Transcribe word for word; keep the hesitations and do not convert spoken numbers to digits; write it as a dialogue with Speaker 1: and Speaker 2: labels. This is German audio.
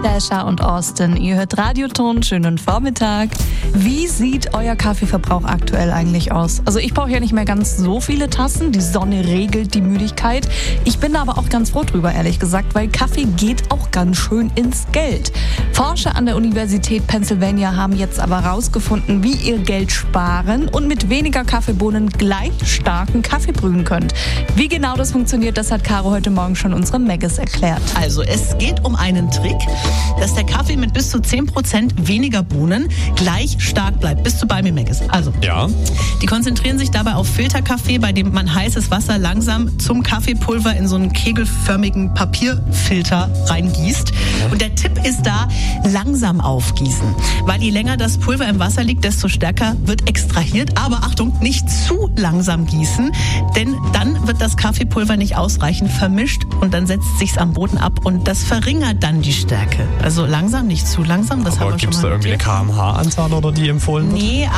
Speaker 1: Dasher und Austin, ihr hört Radioton, schönen Vormittag. Wie sieht euer Kaffeeverbrauch aktuell eigentlich aus? Also ich brauche ja nicht mehr ganz so viele Tassen, die Sonne regelt die Müdigkeit. Ich bin da aber auch ganz froh drüber, ehrlich gesagt, weil Kaffee geht auch ganz schön ins Geld. Forscher an der Universität Pennsylvania haben jetzt aber rausgefunden, wie ihr Geld sparen und mit weniger Kaffeebohnen gleich starken Kaffee brühen könnt. Wie genau das funktioniert, das hat Caro heute Morgen schon unserem Meggis erklärt.
Speaker 2: Also es geht um einen Trick, dass der Kaffee mit bis zu zehn Prozent weniger Bohnen gleich stark bleibt. Bist du bei mir, Meggis? Also,
Speaker 3: ja.
Speaker 2: Die konzentrieren sich dabei auf Filterkaffee, bei dem man heißes Wasser langsam zum Kaffeepulver in so einen kegelförmigen Papierfilter reingießt. Und der Tipp ist da, langsam aufgießen. Weil je länger das Pulver im Wasser liegt, desto stärker wird extrahiert. Aber Achtung, nicht zu langsam gießen, denn dann wird das Kaffeepulver nicht ausreichend vermischt und dann setzt sich's am Boden ab und das verringert dann die Stärke. Also langsam, nicht zu langsam. Das
Speaker 3: Aber
Speaker 2: haben wir
Speaker 3: gibt es
Speaker 2: schon
Speaker 3: da
Speaker 2: mal
Speaker 3: irgendwie eine
Speaker 2: notiert.
Speaker 3: Kilometer-Anzahl oder die empfohlen wird?
Speaker 2: Nee,